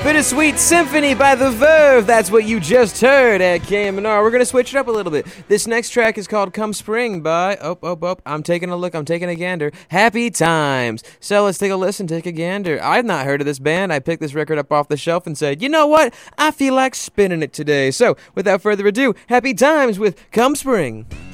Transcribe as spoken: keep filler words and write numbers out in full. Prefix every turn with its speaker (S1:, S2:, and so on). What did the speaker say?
S1: Bittersweet Symphony by The Verve. That's what you just heard at K M N R. We're going to switch it up a little bit. This next track is called Come Spring by, oh, oh, oh, I'm taking a look, I'm taking a gander, Happy Times. So let's take a listen, take a gander. I've not heard of this band. I picked this record up off the shelf and said, you know what? I feel like spinning it today. So without further ado, Happy Times with Come Spring.